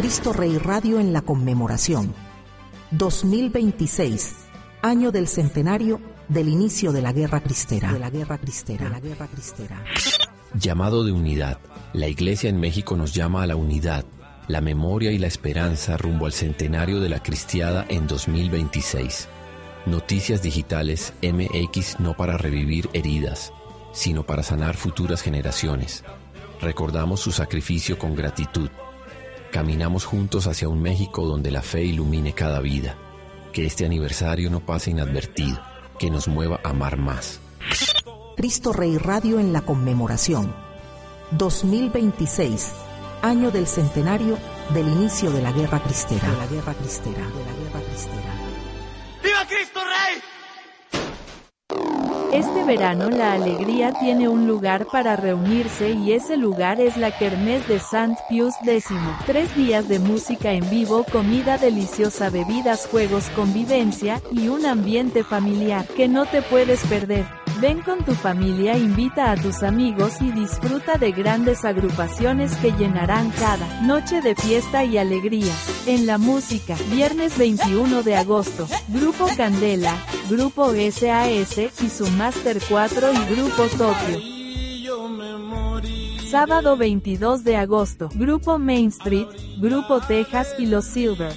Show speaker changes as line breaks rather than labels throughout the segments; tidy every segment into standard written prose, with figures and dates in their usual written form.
Cristo Rey Radio en la conmemoración 2026, año del centenario del inicio de la Guerra Cristera.
Llamado de unidad. La Iglesia en México nos llama a la unidad, la memoria y la esperanza rumbo al centenario de la Cristiada en 2026. Noticias Digitales MX, no para revivir heridas, sino para sanar futuras generaciones. Recordamos su sacrificio con gratitud. Caminamos juntos hacia un México donde la fe ilumine cada vida. Que este aniversario no pase inadvertido, que nos mueva a amar más.
Cristo Rey Radio en la conmemoración 2026, año del centenario del inicio de la Guerra Cristera.
¡Viva Cristo Rey!
Este verano la alegría tiene un lugar para reunirse y ese lugar es la Kermés de Sant Pius X. 3 días de música en vivo, comida deliciosa, bebidas, juegos, convivencia y un ambiente familiar que no te puedes perder. Ven con tu familia, invita a tus amigos y disfruta de grandes agrupaciones que llenarán cada noche de fiesta y alegría. En la música, viernes 21 de agosto, Grupo Candela, Grupo SAS y su Master 4 y Grupo Tokio. Sábado 22 de agosto, Grupo Main Street, Grupo Texas y Los Silver.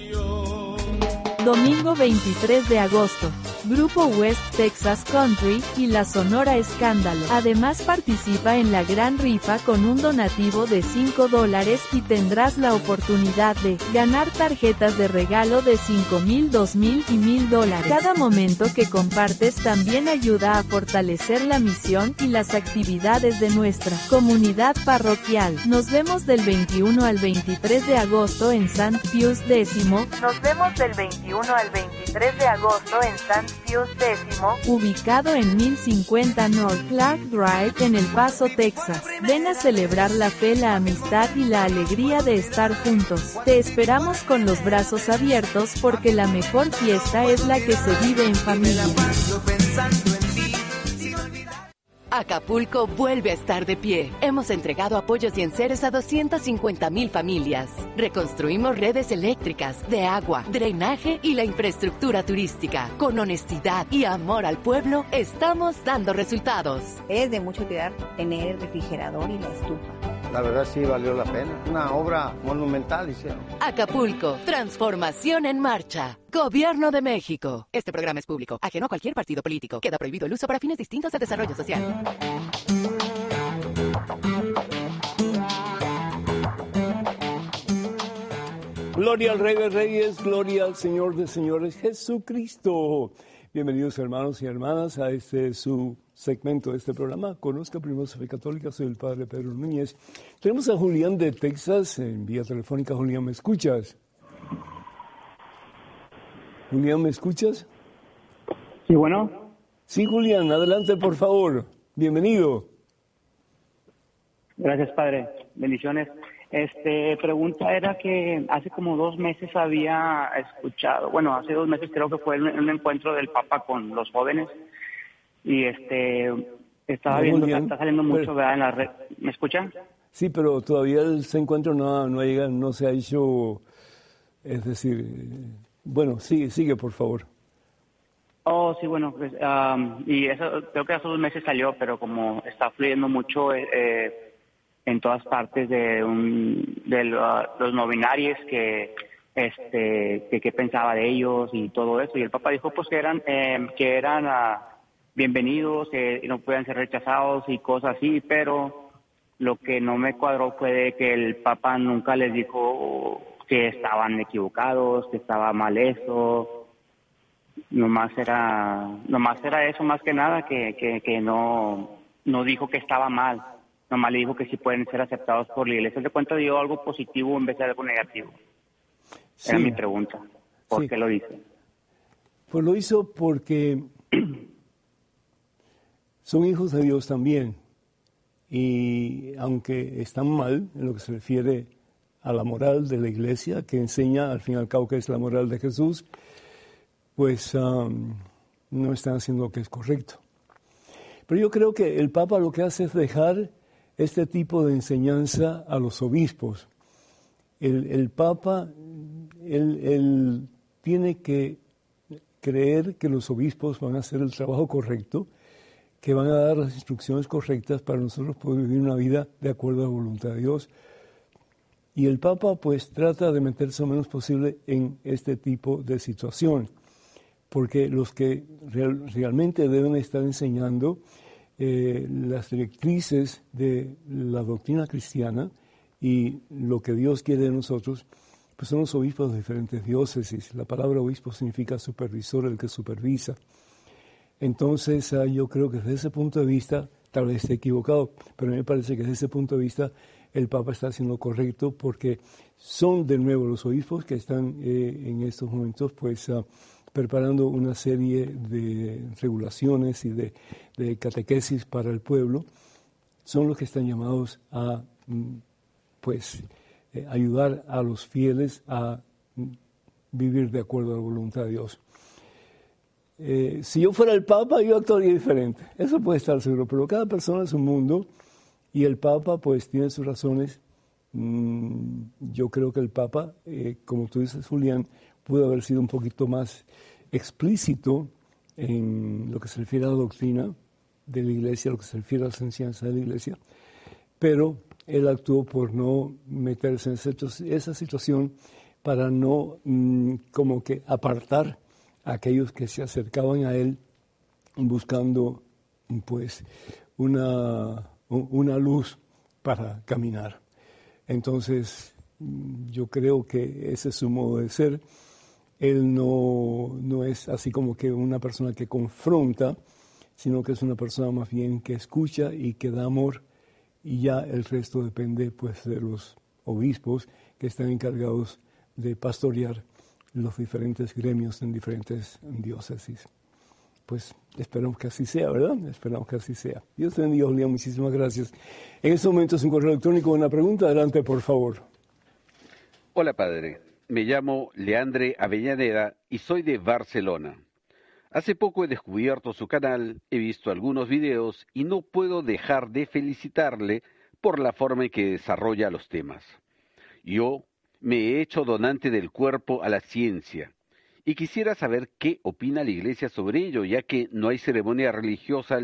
Domingo 23 de agosto, Grupo West Texas Country y la Sonora Escándalo. Además participa en la gran rifa con un donativo de $5 y tendrás la oportunidad de ganar tarjetas de regalo de $5,000, $2,000 y $1,000. Cada momento que compartes también ayuda a fortalecer la misión y las actividades de nuestra comunidad parroquial. Nos vemos del 21 al 23 de agosto en Sant Pius X. Nos vemos del 21 al 23 de agosto en Sant Pius X, ubicado en 1050 North Clark Drive en El Paso, Texas. Ven a celebrar la fe, la amistad y la alegría de estar juntos. Te esperamos con los brazos abiertos porque la mejor fiesta es la que se vive en familia.
Acapulco vuelve a estar de pie. Hemos entregado apoyos y enseres a 250,000 familias. Reconstruimos redes eléctricas, de agua, drenaje y la infraestructura turística. Con honestidad y amor al pueblo, estamos dando resultados.
Es de mucha utilidad tener el refrigerador y la estufa.
La verdad sí valió la pena. Una obra monumental hicieron.
Acapulco, transformación en marcha. Gobierno de México. Este programa es público, ajeno a cualquier partido político. Queda prohibido el uso para fines distintos de desarrollo social.
Gloria al Rey de Reyes, gloria al Señor de Señores, Jesucristo. Bienvenidos hermanos y hermanas a su segmento de este programa. Conozca primero su fe católica, soy el Padre Pedro Núñez. Tenemos a Julián de Texas en vía telefónica. Julián, ¿me escuchas? Julián, ¿me escuchas?
Sí, bueno.
Sí, Julián, adelante por favor. Bienvenido.
Gracias, Padre. Bendiciones. Pregunta era que hace como 2 meses había escuchado, bueno, hace 2 meses creo que fue un encuentro del Papa con los jóvenes y estaba viendo que está saliendo mucho, ¿verdad? En la red. ¿Me escuchan?
Sí, pero todavía ese encuentro no se ha hecho, es decir, bueno, sigue por favor.
Oh, sí, bueno, pues, y eso creo que hace 2 meses salió, pero como está fluyendo mucho en todas partes de los no binarios que qué pensaba de ellos y todo eso, y el Papa dijo pues que eran bienvenidos, que no puedan ser rechazados y cosas así, pero lo que no me cuadró fue de que el Papa nunca les dijo que estaban equivocados, que estaba mal eso. Nomás era eso, más que nada, que no dijo que estaba mal. Nomás le dijo que sí pueden ser aceptados por la Iglesia. De cuenta dio algo positivo en vez de algo negativo.
Sí.
Era mi pregunta. ¿Por qué lo hizo?
Pues lo hizo porque son hijos de Dios también. Y aunque están mal en lo que se refiere a la moral de la Iglesia, que enseña al fin y al cabo que es la moral de Jesús, pues no están haciendo lo que es correcto. Pero yo creo que el Papa lo que hace es dejar este tipo de enseñanza a los obispos. El Papa, él tiene que creer que los obispos van a hacer el trabajo correcto, que van a dar las instrucciones correctas para nosotros poder vivir una vida de acuerdo a la voluntad de Dios. Y el Papa pues trata de meterse lo menos posible en este tipo de situación, porque los que realmente deben estar enseñando las directrices de la doctrina cristiana y lo que Dios quiere de nosotros, pues son los obispos de diferentes diócesis. La palabra obispo significa supervisor, el que supervisa. Entonces yo creo que desde ese punto de vista, tal vez esté equivocado, pero a mí me parece que desde ese punto de vista el Papa está haciendo lo correcto, porque son de nuevo los obispos que están en estos momentos pues preparando una serie de regulaciones y de catequesis para el pueblo. Son los que están llamados a pues ayudar a los fieles a vivir de acuerdo a la voluntad de Dios. Si yo fuera el Papa, yo actuaría diferente. Eso puede estar seguro, pero cada persona es un mundo y el Papa pues tiene sus razones. Yo creo que el Papa, como tú dices, Julián, pudo haber sido un poquito más explícito en lo que se refiere a la doctrina de la Iglesia, lo que se refiere a las enseñanzas de la Iglesia, pero él actuó por no meterse en esa situación para no como que apartar a aquellos que se acercaban a él buscando pues una luz para caminar. Entonces yo creo que ese es su modo de ser. Él no es así como que una persona que confronta, sino que es una persona más bien que escucha y que da amor, y ya el resto depende pues de los obispos que están encargados de pastorear los diferentes gremios en diferentes diócesis. Pues esperamos que así sea, ¿verdad? Esperamos que así sea. Dios te bendiga, Julián, muchísimas gracias. En estos momentos un correo electrónico, una pregunta, adelante por favor.
Hola padre, me llamo Leandre Avellaneda y soy de Barcelona. Hace poco he descubierto su canal, he visto algunos videos y no puedo dejar de felicitarle por la forma en que desarrolla los temas. Yo me he hecho donante del cuerpo a la ciencia y quisiera saber qué opina la Iglesia sobre ello, ya que no hay ceremonia religiosa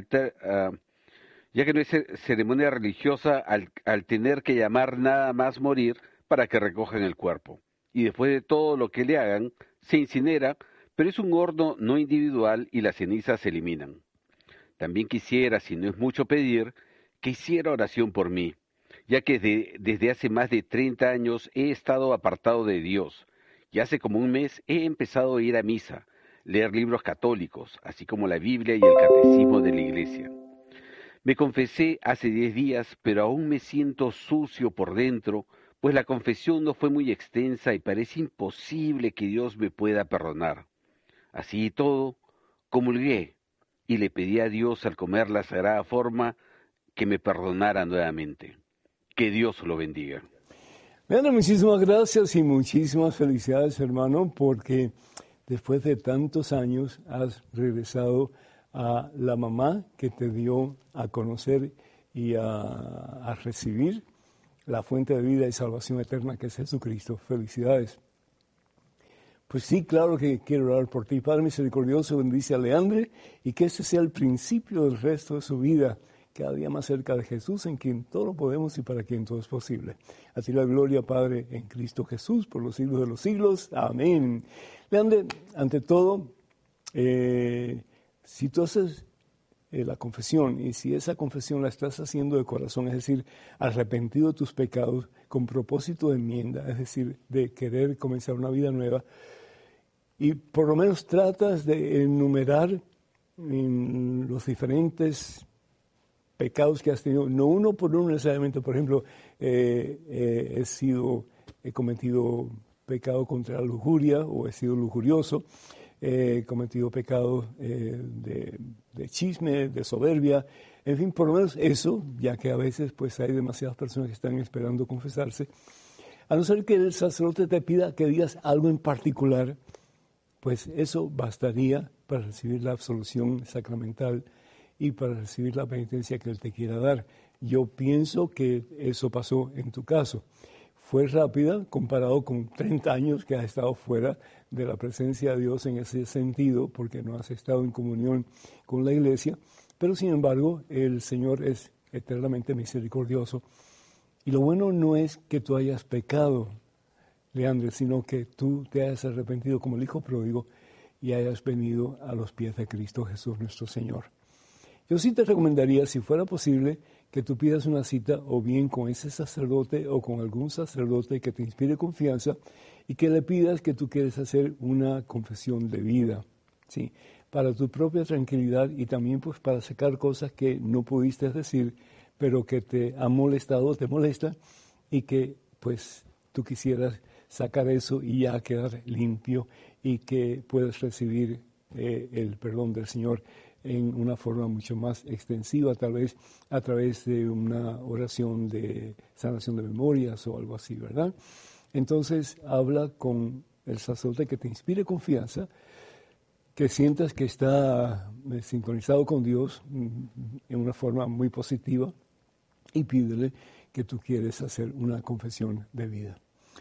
al tener que llamar nada más morir para que recojan el cuerpo. Y después de todo lo que le hagan, se incinera, pero es un horno no individual y las cenizas se eliminan. También quisiera, si no es mucho pedir, que hiciera oración por mí, ya que desde hace más de 30 años he estado apartado de Dios, y hace como un mes he empezado a ir a misa, leer libros católicos, así como la Biblia y el Catecismo de la Iglesia. Me confesé hace 10 días, pero aún me siento sucio por dentro, pues la confesión no fue muy extensa y parece imposible que Dios me pueda perdonar. Así y todo, comulgué y le pedí a Dios al comer la Sagrada Forma que me perdonara nuevamente. Que Dios lo bendiga.
Leandro, muchísimas gracias y muchísimas felicidades, hermano, porque después de tantos años has regresado a la mamá que te dio a conocer y a recibir la fuente de vida y salvación eterna que es Jesucristo. Felicidades. Pues sí, claro que quiero orar por ti. Padre misericordioso, bendice a Leandro y que ese sea el principio del resto de su vida, cada día más cerca de Jesús, en quien todo lo podemos y para quien todo es posible. A ti la gloria, Padre, en Cristo Jesús, por los siglos de los siglos. Amén. Leandro, ante todo, si tú haces la confesión, y si esa confesión la estás haciendo de corazón, es decir, arrepentido de tus pecados, con propósito de enmienda, es decir, de querer comenzar una vida nueva, y por lo menos tratas de enumerar los diferentes pecados que has tenido, no uno por uno necesariamente. Por ejemplo, he cometido pecado contra la lujuria, o he sido lujurioso, he cometido pecado de chisme, de soberbia, en fin, por lo menos eso, ya que a veces pues hay demasiadas personas que están esperando confesarse, a no ser que el sacerdote te pida que digas algo en particular, pues eso bastaría para recibir la absolución sacramental y para recibir la penitencia que Él te quiera dar. Yo pienso que eso pasó en tu caso. fue rápida comparado con 30 años que has estado fuera de la presencia de Dios en ese sentido, porque no has estado en comunión con la iglesia, pero sin embargo el Señor es eternamente misericordioso. Y lo bueno no es que tú hayas pecado, Leandro, sino que tú te hayas arrepentido como el hijo pródigo y hayas venido a los pies de Cristo Jesús nuestro Señor. Yo sí te recomendaría, si fuera posible, que tú pidas una cita o bien con ese sacerdote o con algún sacerdote que te inspire confianza y que le pidas que tú quieres hacer una confesión de vida, ¿sí? Para tu propia tranquilidad y también pues para sacar cosas que no pudiste decir, pero que te han molestado, te molestan y que pues tú quisieras sacar eso y ya quedar limpio y que puedas recibir el perdón del Señor en una forma mucho más extensiva, tal vez a través de una oración de sanación de memorias o algo así, ¿verdad? Entonces, habla con el sacerdote que te inspire confianza, que sientas que está sincronizado con Dios en una forma muy positiva y pídele que tú quieres hacer una confesión de vida.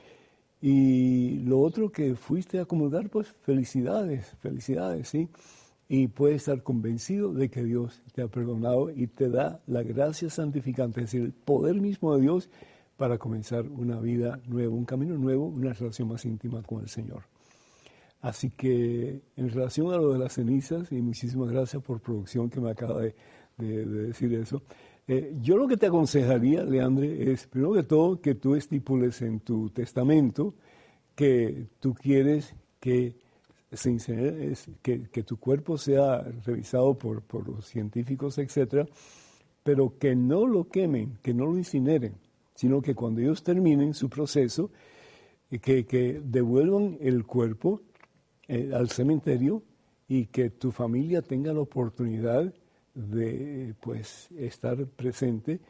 Y lo otro que fuiste a comulgar, pues felicidades, ¿sí? Y puedes estar convencido de que Dios te ha perdonado y te da la gracia santificante, es decir, el poder mismo de Dios para comenzar una vida nueva, un camino nuevo, una relación más íntima con el Señor. Así que en relación a lo de las cenizas, y muchísimas gracias por producción que me acaba de decir eso, yo lo que te aconsejaría, Leandre, es primero que todo que tú estipules en tu testamento que tú quieres que se incinere, que tu cuerpo sea revisado por los científicos, etcétera, pero que no lo quemen, que no lo incineren, sino que cuando ellos terminen su proceso, que devuelvan el cuerpo al cementerio y que tu familia tenga la oportunidad de pues estar presente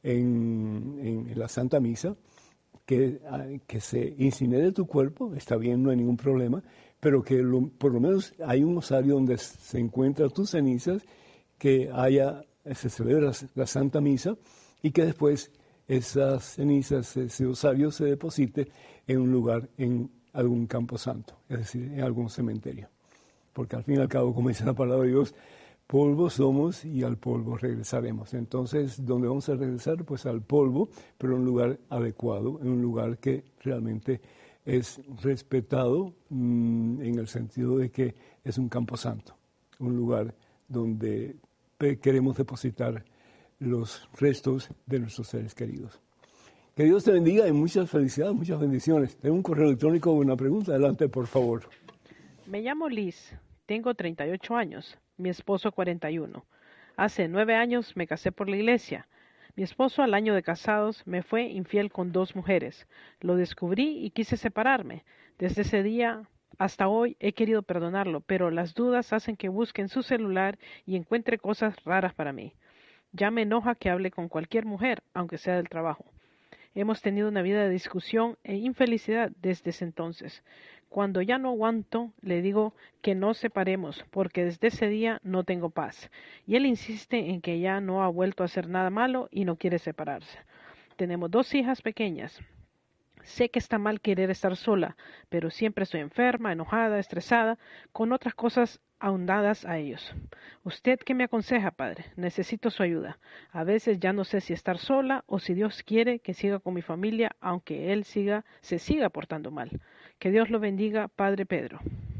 en la Santa Misa, que se incinere tu cuerpo, está bien, no hay ningún problema, pero que por lo menos hay un osario donde se encuentran tus cenizas, que se celebra la Santa Misa y que después esas cenizas, ese osario se deposite en un lugar, en algún campo santo, es decir, en algún cementerio. Porque al fin y al cabo, como dice la palabra de Dios, polvo somos y al polvo regresaremos. Entonces, ¿dónde vamos a regresar? Pues al polvo, pero en un lugar adecuado, en un lugar que realmente es respetado en el sentido de que es un campo santo, un lugar donde queremos depositar los restos de nuestros seres queridos. Que Dios te bendiga y muchas felicidades, muchas bendiciones. Tengo un correo electrónico con una pregunta. Adelante, por favor.
Me llamo Liz, tengo 38 años, mi esposo 41. Hace 9 años me casé por la iglesia. Mi esposo al año de casados me fue infiel con 2 mujeres. Lo descubrí y quise separarme. Desde ese día hasta hoy he querido perdonarlo, pero las dudas hacen que busque en su celular y encuentre cosas raras para mí. Ya me enoja que hable con cualquier mujer, aunque sea del trabajo. Hemos tenido una vida de discusión e infelicidad desde ese entonces. Cuando ya no aguanto, le digo que nos separemos, porque desde ese día no tengo paz. Y él insiste en que ya no ha vuelto a hacer nada malo y no quiere separarse. Tenemos 2 hijas pequeñas. Sé que está mal querer estar sola, pero siempre estoy enferma, enojada, estresada, con otras cosas ahondadas a ellos. ¿Usted qué me aconseja, padre? Necesito su ayuda. A veces ya no sé si estar sola o si Dios quiere que siga con mi familia, aunque él se siga portando mal. Que Dios lo bendiga, Padre Pedro.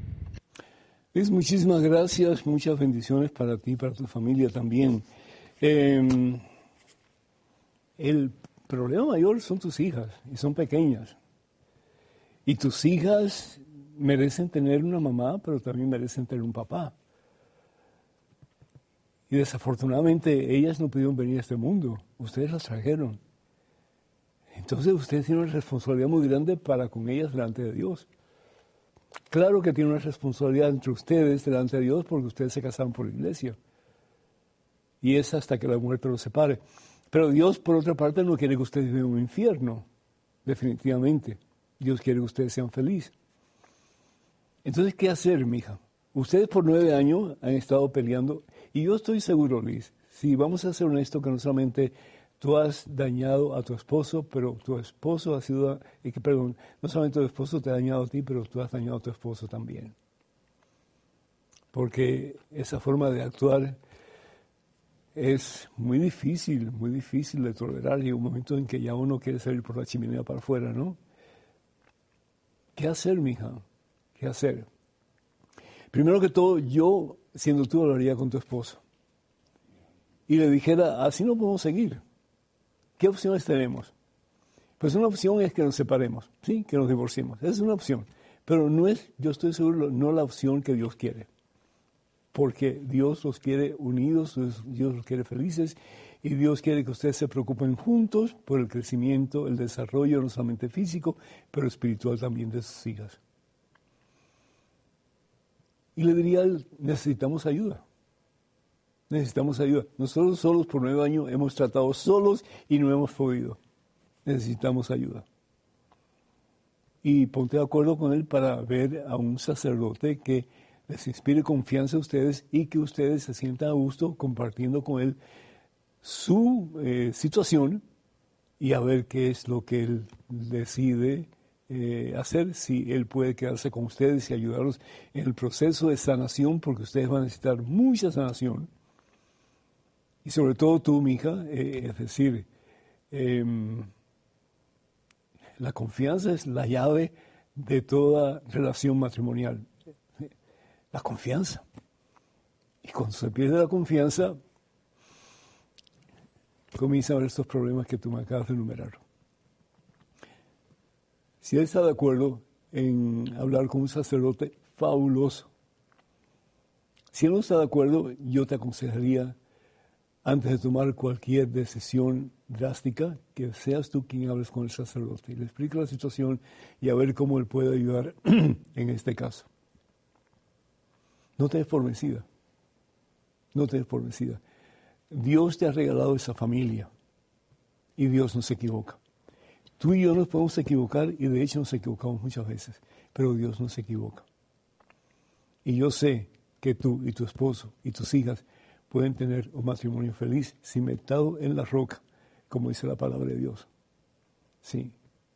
Liz, muchísimas gracias, muchas bendiciones para ti y para tu familia también. El problema mayor son tus hijas, y son pequeñas. Y tus hijas merecen tener una mamá, pero también merecen tener un papá. Y desafortunadamente ellas no pudieron venir a este mundo, ustedes las trajeron. Entonces ustedes tienen una responsabilidad muy grande para con ellas delante de Dios. Claro que tienen una responsabilidad entre ustedes delante de Dios porque ustedes se casaron por la iglesia. Y es hasta que la muerte los separe. Pero Dios, por otra parte, no quiere que ustedes vivan en un infierno, definitivamente. Dios quiere que ustedes sean felices. Entonces, ¿qué hacer, mija? Ustedes por 9 años han estado peleando, y yo estoy seguro, Liz, si vamos a ser honestos, que no solamente Tú has dañado a tu esposo, pero tu esposo ha sido, perdón, no solamente tu esposo te ha dañado a ti, pero tú has dañado a tu esposo también. Porque esa forma de actuar es muy difícil de tolerar. Llega un momento en que ya uno quiere salir por la chimenea para afuera, ¿no? ¿Qué hacer, mija? ¿Qué hacer? Primero que todo, yo, siendo tú, hablaría con tu esposo. Y le dijera, así no podemos seguir. ¿Qué opciones tenemos? Pues una opción es que nos separemos, ¿sí? Que nos divorciemos. Esa es una opción. Pero no es, yo estoy seguro, no la opción que Dios quiere. Porque Dios los quiere unidos, Dios los quiere felices, y Dios quiere que ustedes se preocupen juntos por el crecimiento, el desarrollo no solamente físico, pero espiritual también de sus hijas. Y le diría, necesitamos ayuda. Necesitamos ayuda. Nosotros solos por 9 años hemos tratado solos y no hemos podido. Necesitamos ayuda. Y ponte de acuerdo con él para ver a un sacerdote que les inspire confianza a ustedes y que ustedes se sientan a gusto compartiendo con él su situación y a ver qué es lo que él decide hacer, si él puede quedarse con ustedes y ayudarlos en el proceso de sanación, porque ustedes van a necesitar mucha sanación. Y sobre todo tú, mija, es decir, la confianza es la llave de toda relación matrimonial. La confianza. Y cuando se pierde la confianza, comienzan a haber estos problemas que tú me acabas de enumerar. Si él está de acuerdo en hablar con un sacerdote, fabuloso. Si él no está de acuerdo, yo te aconsejaría, antes de tomar cualquier decisión drástica, que seas tú quien hables con el sacerdote y le explique la situación y a ver cómo él puede ayudar en este caso. No te des por vencida. No te des por vencida. Dios te ha regalado esa familia y Dios no se equivoca. Tú y yo nos podemos equivocar y de hecho nos equivocamos muchas veces, pero Dios no se equivoca. Y yo sé que tú y tu esposo y tus hijas pueden tener un matrimonio feliz cimentado en la roca, como dice la palabra de Dios. Sí.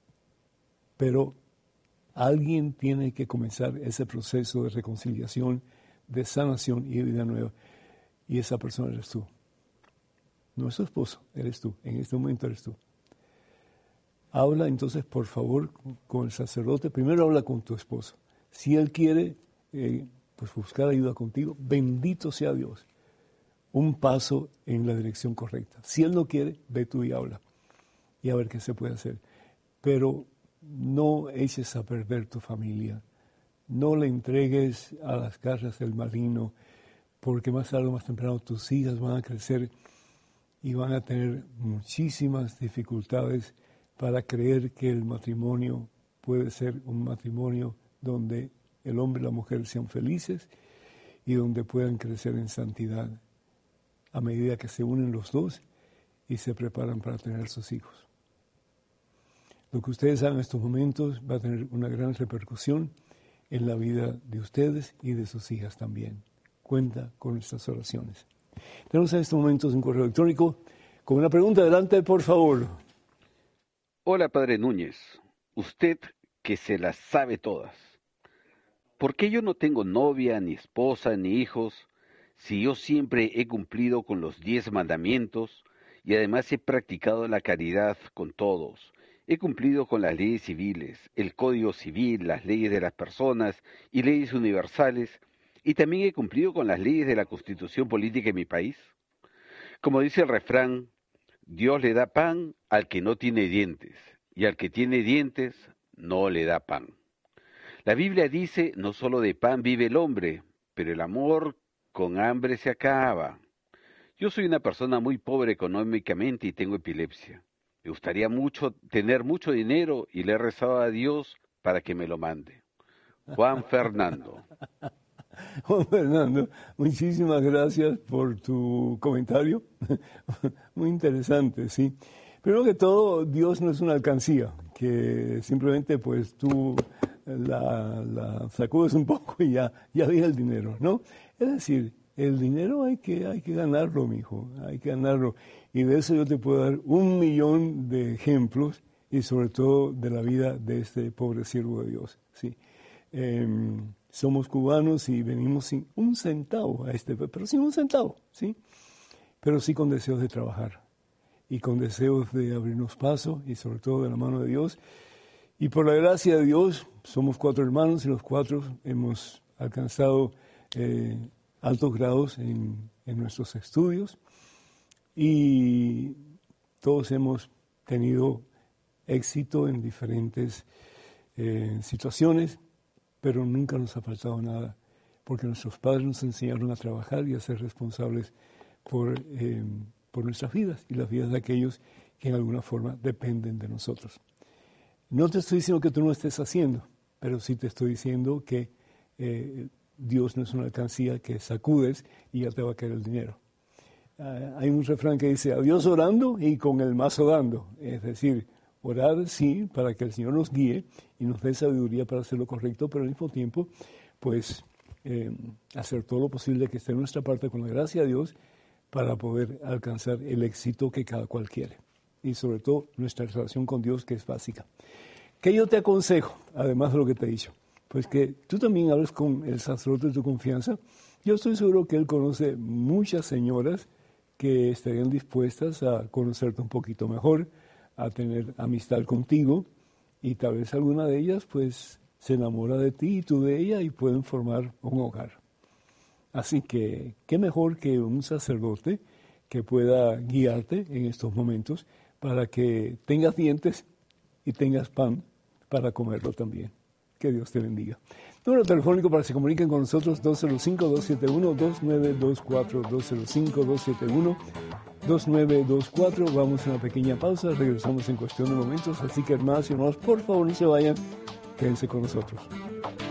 Pero alguien tiene que comenzar ese proceso de reconciliación, de sanación y de vida nueva. Y esa persona eres tú. No es tu esposo, eres tú. En este momento eres tú. Habla entonces, por favor, con el sacerdote. Primero habla con tu esposo. Si él quiere pues buscar ayuda contigo, bendito sea Dios. Un paso en la dirección correcta. Si él no quiere, ve tú y habla. Y a ver qué se puede hacer. Pero no eches a perder tu familia. No le entregues a las garras del maligno, porque más tarde o más temprano tus hijas van a crecer y van a tener muchísimas dificultades para creer que el matrimonio puede ser un matrimonio donde el hombre y la mujer sean felices y donde puedan crecer en santidad a medida que se unen los dos y se preparan para tener sus hijos. Lo que ustedes hagan en estos momentos va a tener una gran repercusión en la vida de ustedes y de sus hijas también. Cuenta con estas oraciones. Tenemos en estos momentos un correo electrónico con una pregunta. Adelante, por favor.
Hola, Padre Núñez. Usted que se las sabe todas. ¿Por qué yo no tengo novia, ni esposa, ni hijos, si yo siempre he cumplido con los 10 mandamientos y además he practicado la caridad con todos? He cumplido con las leyes civiles, el Código Civil, las leyes de las personas y leyes universales, y también he cumplido con las leyes de la Constitución política de mi país. Como dice el refrán, Dios le da pan al que no tiene dientes, y al que tiene dientes no le da pan. La Biblia dice, no solo de pan vive el hombre, pero el amor con hambre se acaba. Yo soy una persona muy pobre económicamente y tengo epilepsia. Me gustaría mucho tener mucho dinero y le he rezado a Dios para que me lo mande. Juan Fernando.
Juan Fernando, muchísimas gracias por tu comentario. Muy interesante, sí. Primero que todo, Dios no es una alcancía, que simplemente pues tú la sacudes un poco y ya viene el dinero, ¿no? Es decir, el dinero hay que ganarlo, mijo, hay que ganarlo. Y de eso yo te puedo dar 1.000.000 de ejemplos, y sobre todo de la vida de este pobre siervo de Dios, ¿sí? Somos cubanos y venimos sin un centavo a pero sin un centavo, ¿sí? Pero sí con deseos de trabajar y con deseos de abrirnos paso y sobre todo de la mano de Dios. Y por la gracia de Dios, somos 4 hermanos y los 4 hemos alcanzado altos grados en nuestros estudios y todos hemos tenido éxito en diferentes situaciones, pero nunca nos ha faltado nada, porque nuestros padres nos enseñaron a trabajar y a ser responsables por nuestras vidas y las vidas de aquellos que en alguna forma dependen de nosotros. No te estoy diciendo que tú no estés haciendo, pero sí te estoy diciendo que Dios no es una alcancía que sacudes y ya te va a caer el dinero. Hay un refrán que dice, a Dios orando y con el mazo dando. Es decir, orar sí, para que el Señor nos guíe y nos dé sabiduría para hacer lo correcto, pero al mismo tiempo, pues, hacer todo lo posible que esté en nuestra parte con la gracia de Dios para poder alcanzar el éxito que cada cual quiere. Y sobre todo, nuestra relación con Dios, que es básica. ¿Qué yo te aconsejo, además de lo que te he dicho? Pues que tú también hables con el sacerdote de tu confianza. Yo estoy seguro que él conoce muchas señoras que estarían dispuestas a conocerte un poquito mejor, a tener amistad contigo, y tal vez alguna de ellas pues se enamora de ti y tú de ella y pueden formar un hogar. Así que qué mejor que un sacerdote que pueda guiarte en estos momentos para que tengas dientes y tengas pan para comerlo también. Que Dios te bendiga. Número telefónico para que se comuniquen con nosotros, 205-271-2924, 205-271-2924. Vamos a una pequeña pausa, regresamos en cuestión de momentos, así que hermanas y hermanos, por favor no se vayan, quédense con nosotros.